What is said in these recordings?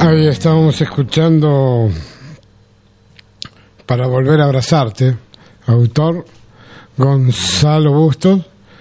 Ahí estábamos escuchando Para volver a abrazarte, autor Gonzalo Bustos,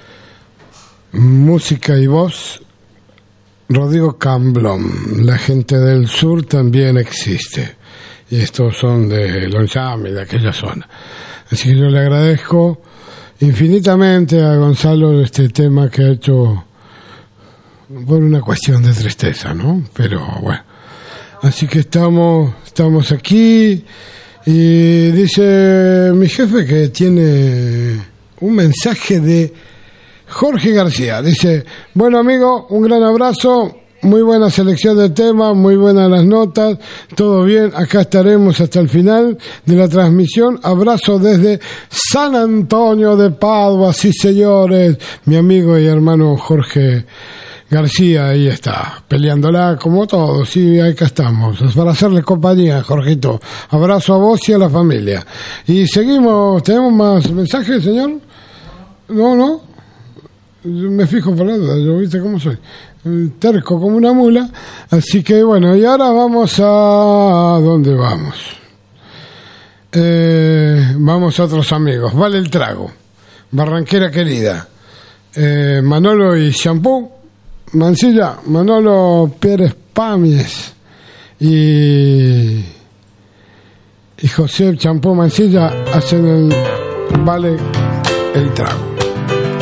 música y voz Rodrigo Camblón. La gente del sur también existe, y estos son de Lonchame, de aquella zona. Así que yo le agradezco infinitamente a Gonzalo este tema que ha hecho por una cuestión de tristeza, ¿no? Pero bueno, así que estamos aquí, y dice mi jefe que tiene un mensaje de Jorge García. Dice: bueno, amigo, un gran abrazo, muy buena selección de temas, muy buenas las notas, todo bien, acá estaremos hasta el final de la transmisión. Abrazo desde San Antonio de Padua, sí señores, mi amigo y hermano Jorge García, ahí está, peleándola como todos, sí, acá estamos, para hacerle compañía, Jorgito. Abrazo a vos y a la familia. Y seguimos, ¿tenemos más mensajes, señor? No, yo me fijo por la duda, yo viste cómo soy, terco como una mula. Así que bueno, y ahora vamos a... ¿dónde vamos? Vamos a otros amigos. Vale el trago, Barranquera querida, Manolo y Shampoo Mansilla, Manolo Pérez Pamies y José Champú Mansilla hacen el Vale el trago.